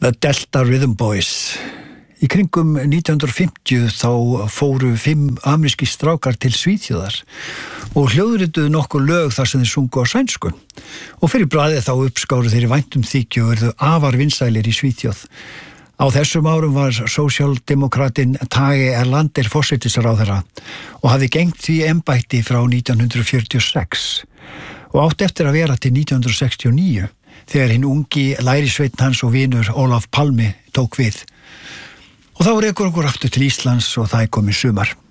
The Delta Rhythm Boys. Í kringum 1950 þá fóru 5 amerískir strákar til Svíþjóðar og hljóðrituðu nokkur lög þar sem þeir sungu á sænsku. Og fyrir bragðið þá uppskáru þeir í væntum þykju og urðu afar vinsælir í Svíþjóð. Á þessum árum var sósíaldemokratinn Tage Erlander forsætisráðherra og hafði gegnt því embætti frá 1946 og átti eftir að vera til 1969 þegar hinn ungi lærisveinn hans og vinur Ólaf Palme tók við. Og þá rekur okkur aftur til Íslands og það komið sumar.